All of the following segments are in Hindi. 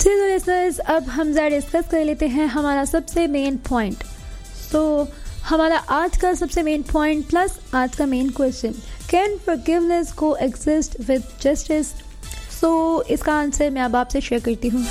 चलो लिसनर्स, अब हम जरा डिस्कस कर लेते हैं हमारा सबसे मेन पॉइंट। हमारा आज का सबसे मेन पॉइंट प्लस आज का मेन क्वेश्चन, कैन फॉरगिवनेस को एग्जिस्ट विद जस्टिस? इसका आंसर मैं अब आपसे शेयर करती हूँ।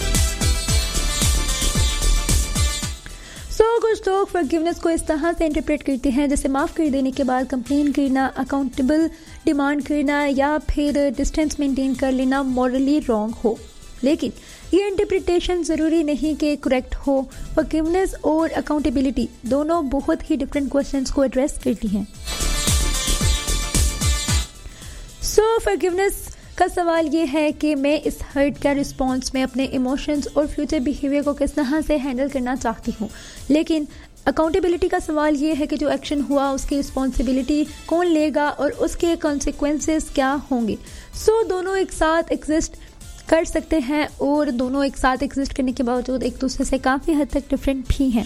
कुछ लोग फॉरगिवनेस को इस तरह से इंटरप्रेट करते हैं जैसे माफ़ कर देने के बाद कंप्लेन करना, अकाउंटेबल डिमांड करना या फिर डिस्टेंस मेंटेन कर लेना मॉरली रॉन्ग हो। लेकिन ये इंटरप्रिटेशन ज़रूरी नहीं कि करेक्ट हो। फॉरगिवनेस और अकाउंटेबिलिटी दोनों बहुत ही डिफरेंट क्वेश्चंस को एड्रेस करती हैं। फॉरगिवनेस का सवाल ये है कि मैं इस हर्ट का रिस्पॉन्स में अपने इमोशंस और फ्यूचर बिहेवियर को किस तरह से हैंडल करना चाहती हूँ। लेकिन अकाउंटेबिलिटी का सवाल ये है कि जो एक्शन हुआ उसकी रिस्पॉन्सिबिलिटी कौन लेगा और उसके कॉन्सिक्वेंसेस क्या होंगे। दोनों एक साथ एग्जिस्ट कर सकते हैं और दोनों एक साथ एग्जिस्ट करने के बावजूद एक दूसरे से काफ़ी हद तक डिफरेंट भी हैं।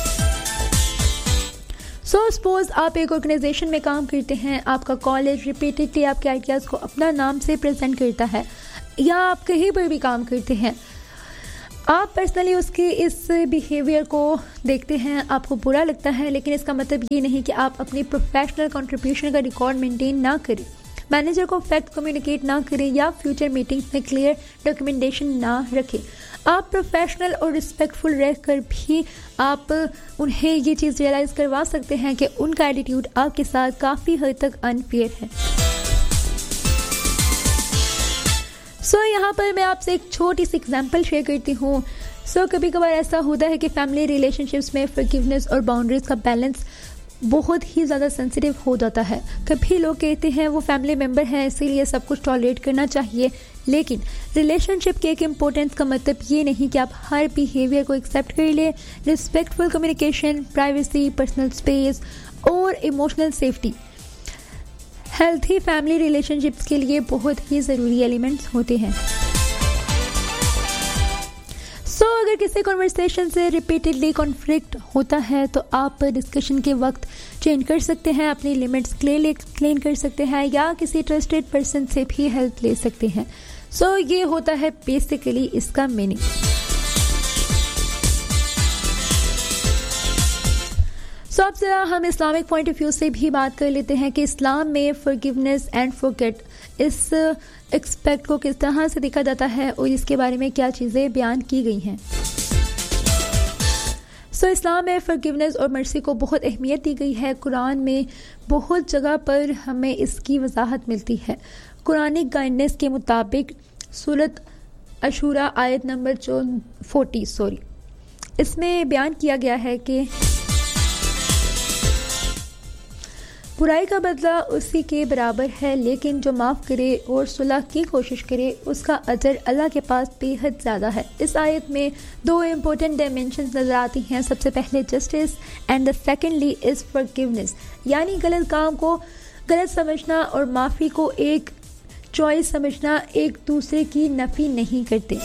सपोज आप एक ऑर्गेनाइजेशन में काम करते हैं, आपका कॉलेज रिपीटेडली आपके आइडियाज़ को अपना नाम से प्रेजेंट करता है, या आप कहीं पर भी काम करते हैं, आप पर्सनली उसके इस बिहेवियर को देखते हैं, आपको बुरा लगता है, लेकिन इसका मतलब ये नहीं कि आप अपनी प्रोफेशनल कंट्रीब्यूशन का रिकॉर्ड मेंटेन ना करें, मैनेजर को फैक्ट कम्युनिकेट ना करें या फ्यूचर मीटिंग्स में क्लियर डॉक्यूमेंटेशन ना रखें। आप प्रोफेशनल और रिस्पेक्टफुल रहकर भी आप उन्हें ये चीज़ रियलाइज़ करवा सकते हैं कि उनका एटीट्यूड आपके साथ काफ़ी हद तक अनफेयर है। यहाँ पर मैं आपसे एक छोटी सी एग्जांपल शेयर करती हूँ। कभी कभार ऐसा होता है कि फैमिली रिलेशनशिप्स में फॉरगिवनेस और बाउंड्रीज का बैलेंस बहुत ही ज़्यादा सेंसिटिव हो जाता है। कभी लोग कहते हैं वो फैमिली मेम्बर हैं इसीलिए सब कुछ टॉलरेट करना चाहिए, लेकिन रिलेशनशिप के एक इम्पोर्टेंस का मतलब ये नहीं कि आप हर बिहेवियर को एक्सेप्ट कर ले। Respectful communication, privacy, personal space और emotional safety healthy family relationships के लिए बहुत ही ज़रूरी एलिमेंट्स होते हैं। अगर किसी कन्वर्सेशन से रिपीटेडली कॉन्फ्लिक्ट होता है तो आप डिस्कशन के वक्त चेंज कर सकते हैं, अपनी लिमिट्स क्लेम कर सकते हैं या किसी ट्रस्टेड पर्सन से भी हेल्प ले सकते हैं। ये होता है बेसिकली इसका मीनिंग। अब जरा हम इस्लामिक पॉइंट ऑफ व्यू से भी बात कर लेते हैं कि इस्लाम में फॉरगिवनेस एंड फॉरगेट इस एक्सपेक्ट को किस तरह से देखा जाता है और इसके बारे में क्या चीज़ें बयान की गई हैं। इस्लाम में फॉरगिवनेस और मर्सी को बहुत अहमियत दी गई है। कुरान में बहुत जगह पर हमें इसकी वजाहत मिलती है। कुरानिक गाइडेंस के मुताबिक सूरत अशूरा आयत नंबर 40 इसमें बयान किया गया है कि बुराई का बदला उसी के बराबर है, लेकिन जो माफ़ करे और सुलह की कोशिश करे उसका अजर अल्लाह के पास बेहद ज़्यादा है। इस आयत में दो इम्पोर्टेंट डायमेंशंस नज़र आती हैं। सबसे पहले justice and the secondly is forgiveness, यानी गलत काम को गलत समझना और माफ़ी को एक चॉइस समझना एक दूसरे की नफ़ी नहीं करते।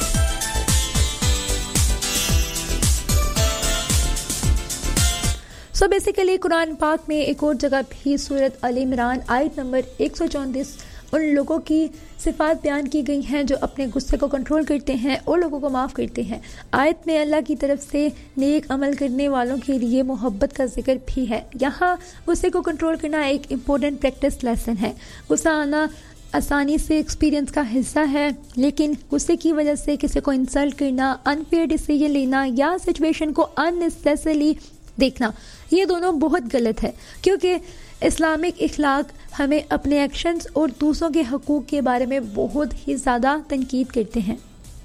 बेसिकली कुरान पाक में एक और जगह भी सूरत अल इमरान आयत नंबर 134 उन लोगों की सिफात बयान की गई हैं जो अपने गुस्से को कंट्रोल करते हैं और लोगों को माफ़ करते हैं। आयत में अल्लाह की तरफ से नेक अमल करने वालों के लिए मोहब्बत का जिक्र भी है। यहाँ गुस्से को कंट्रोल करना एक इम्पोर्टेंट प्रैक्टिस लेसन है। गुस्सा आना आसानी से एक्सपीरियंस का हिस्सा है, लेकिन गुस्से की वजह से किसी को इंसल्ट करना, अनफेयर डिसीजन लेना या सिचुएशन को अननेसेसरी देखना, ये दोनों बहुत गलत है, क्योंकि इस्लामिक इखलाक हमें अपने एक्शंस और दूसरों के हकूक़ के बारे में बहुत ही ज़्यादा तनकीद करते हैं।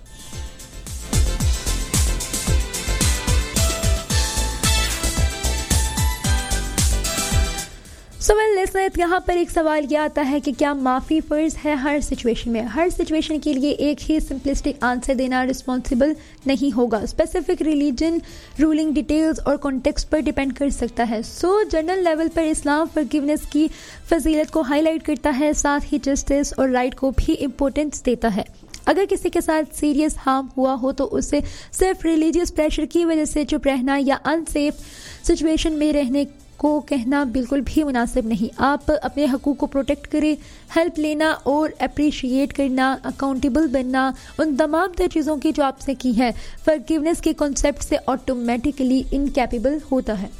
यहाँ पर एक सवाल यह आता है कि क्या माफ़ी फ़र्ज है हर सिचुएशन में? हर सिचुएशन के लिए एक ही सिंपलिस्टिक आंसर देना रिस्पॉन्सिबल नहीं होगा। स्पेसिफिक रिलीजन, रूलिंग डिटेल्स और कॉन्टेक्स्ट पर डिपेंड कर सकता है। जनरल लेवल पर इस्लाम फॉरगिवनेस की फजीलत को हाईलाइट करता है, साथ ही जस्टिस और राइट को भी इम्पोर्टेंस देता है। अगर किसी के साथ सीरियस हार्म हुआ हो तो उसे सिर्फ रिलीजियस प्रेशर की वजह से चुप रहना या अनसेफ सिचुएशन में रहने को कहना बिल्कुल भी मुनासिब नहीं। आप अपने हकूक़ को प्रोटेक्ट करें। हेल्प लेना और अप्रिशिएट करना, अकाउंटेबल बनना उन तमाम तरह चीज़ों की जो आपसे की है, फॉरगिवनेस के कॉन्सेप्ट से ऑटोमेटिकली इनकैपेबल होता है।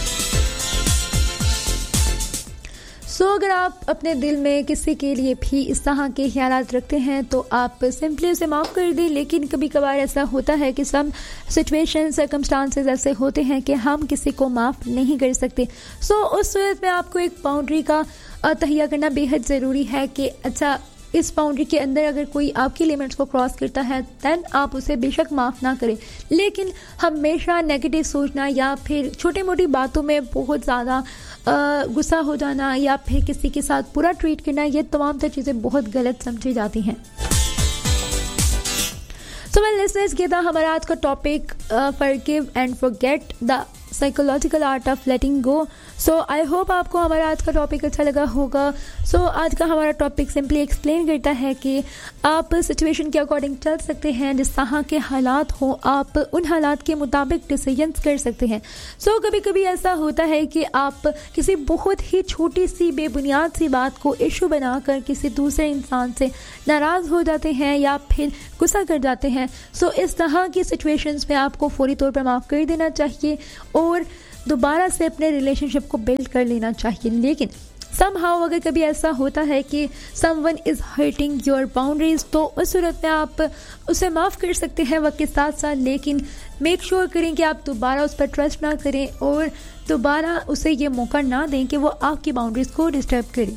अगर आप अपने दिल में किसी के लिए भी इस तरह के ख्यालात रखते हैं तो आप सिंपली उसे माफ़ कर दें। लेकिन कभी कभार ऐसा होता है कि सम सिचुएशन सर्कमस्टांसेस ऐसे होते हैं कि हम किसी को माफ़ नहीं कर सकते। उस सूरत में आपको एक बाउंड्री का तहैया करना बेहद ज़रूरी है कि अच्छा, इस बाउंड्री के अंदर अगर कोई आपकी लिमिट्स को क्रॉस करता है दैन आप उसे बेशक माफ़ ना करें, लेकिन हमेशा नेगेटिव सोचना या फिर छोटी मोटी बातों में बहुत ज़्यादा गुस्सा हो जाना या फिर किसी के साथ बुरा ट्रीट करना, ये तमाम तरह चीज़ें बहुत गलत समझी जाती हैं। लिसनर्स, ये था हमारा आज का topic, forgive and forget, the psychological art of letting go. I hope आपको हमारा आज का टॉपिक अच्छा लगा होगा। आज का हमारा टॉपिक सिंपली एक्सप्लेन करता है कि आप सिचुएशन के अकॉर्डिंग चल सकते हैं, जिस तरह के हालात हो आप उन हालात के मुताबिक डिसीजंस कर सकते हैं। कभी कभी ऐसा होता है कि आप किसी बहुत ही छोटी सी बेबुनियाद सी बात को इशू बनाकर किसी दूसरे इंसान से नाराज़ हो जाते हैं या फिर गुस्सा कर जाते हैं। इस तरह की सिचुएशंस में आपको फौरी तौर पर माफ़ कर देना चाहिए और दोबारा से अपने रिलेशनशिप को बिल्ड कर लेना चाहिए। लेकिन समहाउ अगर कभी ऐसा होता है कि someone is hurting your boundaries, तो उस सूरत में आप उसे माफ़ कर सकते हैं वक्त के साथ साथ, लेकिन मेक श्योर करें कि आप दोबारा उस पर ट्रस्ट ना करें और दोबारा उसे ये मौका ना दें कि वो आपकी बाउंड्रीज को डिस्टर्ब करे।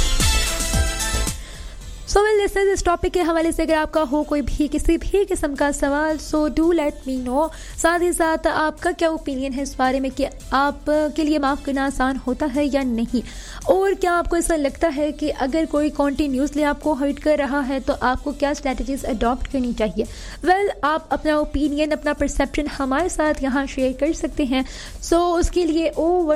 लिसनर्स, इस टॉपिक के हवाले से अगर आपका हो कोई भी किसी भी किस्म का सवाल, डू लेट मी नो। साथ ही साथ आपका क्या ओपिनियन है इस बारे में कि आप के लिए माफ़ करना आसान होता है या नहीं, और क्या आपको ऐसा लगता है कि अगर कोई कॉन्टिन्यूसली आपको हर्ट कर रहा है तो आपको क्या स्ट्रैटेजीज अडॉप्ट करनी चाहिए। आप अपना ओपिनियन, अपना परसेप्शन हमारे साथ यहाँ शेयर कर सकते हैं। उसके लिए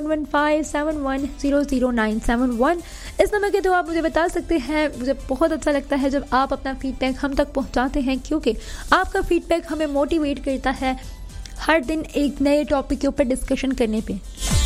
011571000971 इस नंबर के तो आप मुझे बता सकते हैं। मुझे बहुत अच्छा लगता है जब आप अपना फीडबैक हम तक पहुंचाते हैं, क्योंकि आपका फीडबैक हमें मोटिवेट करता है हर दिन एक नए टॉपिक के ऊपर डिस्कशन करने पे।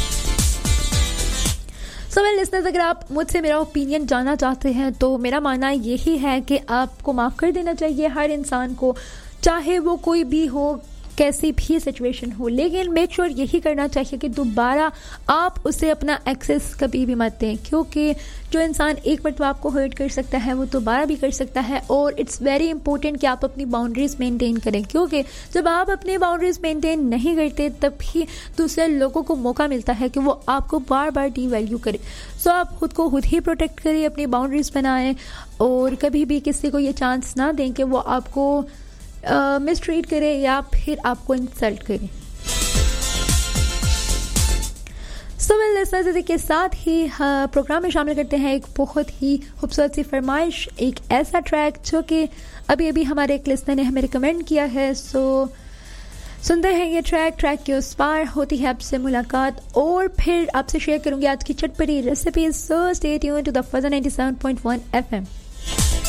लिसनर्स, अगर आप मुझसे मेरा ओपिनियन जानना चाहते हैं तो मेरा मानना यही है कि आपको माफ़ कर देना चाहिए हर इंसान को, चाहे वो कोई भी हो, कैसी भी सिचुएशन हो, लेकिन मेक श्योर यही करना चाहिए कि दोबारा आप उसे अपना एक्सेस कभी भी मत दें, क्योंकि जो इंसान एक मरतबा आपको हर्ट कर सकता है वो दोबारा भी कर सकता है। और इट्स वेरी इंपॉर्टेंट कि आप अपनी बाउंड्रीज मेंटेन करें, क्योंकि जब आप अपनी बाउंड्रीज मेंटेन नहीं करते तभी दूसरे लोगों को मौका मिलता है कि वो आपको बार बार डीवैल्यू करें। आप खुद को खुद ही प्रोटेक्ट करें, अपनी बाउंड्रीज बनाएं और कभी भी किसी को ये चांस ना दें कि वो आपको मिसट्रीट करे या फिर आपको इंसल्ट करे। लिसनर्स, के साथ ही प्रोग्राम में शामिल करते हैं एक बहुत ही खूबसूरत सी फरमाइश, एक ऐसा ट्रैक जो कि अभी अभी हमारे एक लिसनर ने हमें रिकमेंड किया है। सुनते हैं ये ट्रैक के उस पार होती है आपसे मुलाकात, और फिर आपसे शेयर करूंगी आज की चटपटी recipes. Stay tuned to the फजर 97.1 FM।